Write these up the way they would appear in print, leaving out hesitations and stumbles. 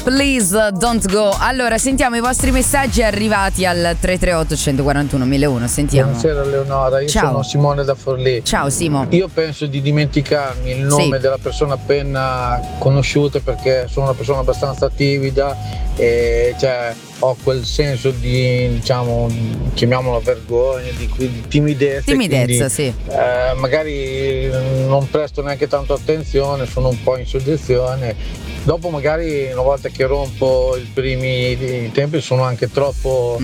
Please don't go. Allora, sentiamo i vostri messaggi arrivati al 338 141 1001. Sentiamo. Buonasera Leonora, io sono Simone da Forlì. Ciao Simo. Io penso di dimenticarmi il nome della persona appena conosciuta, perché sono una persona abbastanza timida e ho quel senso di, diciamo, chiamiamola vergogna, di timidezza. Timidezza, quindi, sì. magari non presto neanche tanto attenzione, sono un po' in soggezione. Dopo magari una volta che rompo i primi tempi sono anche troppo,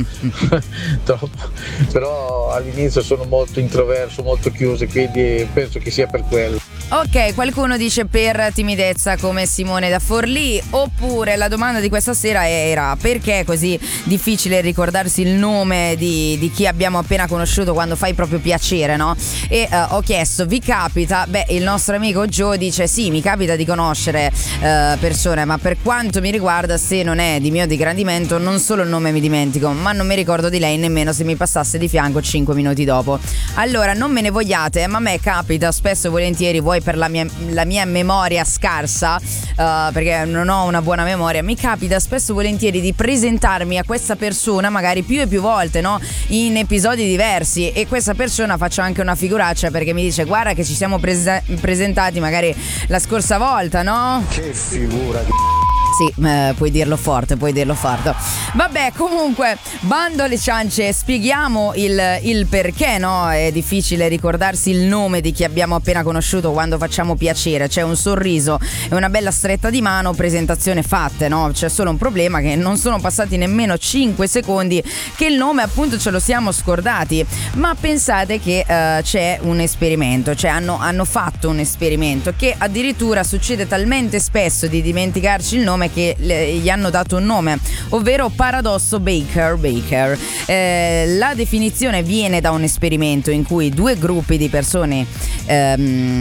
però all'inizio sono molto introverso, molto chiuso, quindi penso che sia per quello. Ok, qualcuno dice per timidezza come Simone da Forlì, oppure la domanda di questa sera era: perché è così difficile ricordarsi il nome di chi abbiamo appena conosciuto quando fai proprio piacere, no? E ho chiesto, vi capita? Beh, il nostro amico Joe dice sì, mi capita di conoscere persone, ma per quanto mi riguarda, se non è di mio digradimento, non solo il nome mi dimentico, ma non mi ricordo di lei nemmeno se mi passasse di fianco 5 minuti dopo. Allora, non me ne vogliate, ma a me capita spesso e volentieri, vuoi per la mia memoria scarsa, perché non ho una buona memoria, mi capita spesso e volentieri di presentarmi a questa persona magari più e più volte, no? In episodi diversi, e questa persona faccio anche una figuraccia perché mi dice: guarda che ci siamo presentati magari la scorsa volta, no? Che figura di... Sì, puoi dirlo forte. Vabbè, comunque, bando alle ciance, spieghiamo il perché, no? È difficile ricordarsi il nome di chi abbiamo appena conosciuto quando facciamo piacere. C'è un sorriso e una bella stretta di mano, presentazione fatte, no? C'è solo un problema, che non sono passati nemmeno 5 secondi che il nome appunto ce lo siamo scordati. Ma pensate che c'è un esperimento, cioè hanno fatto un esperimento che addirittura succede talmente spesso di dimenticarci il nome che gli hanno dato un nome, ovvero paradosso Baker. La definizione viene da un esperimento in cui due gruppi di persone è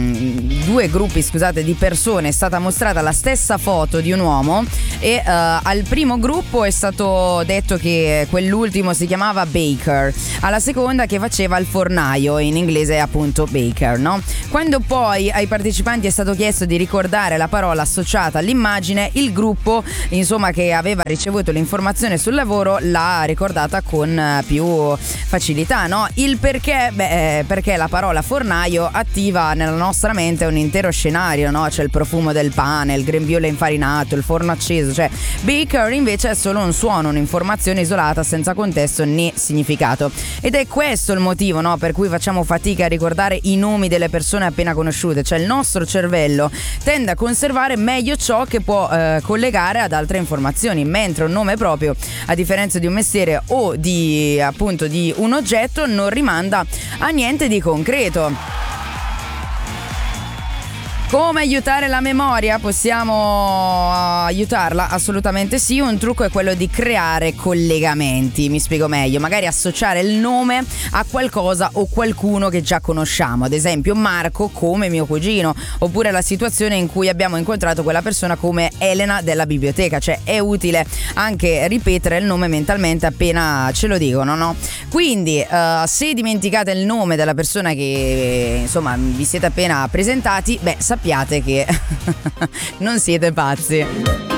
stata mostrata la stessa foto di un uomo, e al primo gruppo è stato detto che quell'ultimo si chiamava Baker, alla seconda che faceva il fornaio, in inglese appunto Baker, no? Quando poi ai partecipanti è stato chiesto di ricordare la parola associata all'immagine, il gruppo insomma che aveva ricevuto l'informazione sul lavoro l'ha ricordata con più facilità, no? Il perché? Perché la parola fornaio attiva nella nostra mente un intero scenario, no? C'è il profumo del pane, il grembiule infarinato, il forno acceso, cioè Baker invece è solo un suono, un'informazione isolata senza contesto né significato, ed è questo il motivo, no? Per cui facciamo fatica a ricordare i nomi delle persone appena conosciute, cioè il nostro cervello tende a conservare meglio ciò che può collegare ad altre informazioni, mentre un nome proprio, a differenza di un mestiere o di appunto di un oggetto, non rimanda a niente di concreto. Come aiutare la memoria? Possiamo aiutarla? Assolutamente sì. Un trucco è quello di creare collegamenti. Mi spiego meglio: magari associare il nome a qualcosa o qualcuno che già conosciamo, ad esempio Marco come mio cugino, oppure la situazione in cui abbiamo incontrato quella persona come Elena della biblioteca. Cioè è utile anche ripetere il nome mentalmente appena ce lo dicono, no? Quindi se dimenticate il nome della persona che insomma vi siete appena presentati, sappiate che non siete pazzi.